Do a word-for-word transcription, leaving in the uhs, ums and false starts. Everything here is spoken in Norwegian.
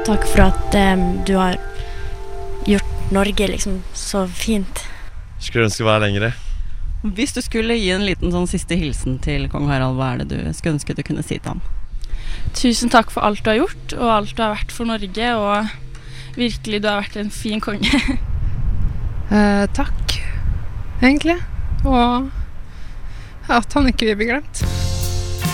Takk for at um, du har gjort Norge liksom så fint. Skulle ønske å være lengre. Hvis du skulle gi en liten sånn siste hilsen til kong Harald, hva er det du skulle ønske du kunne si til ham? Tusen takk for alt du har gjort, og alt du har vært for Norge, og virkelig du har vært en fin konge. eh, takk, egentlig. Og at han ikke vil bli glemt.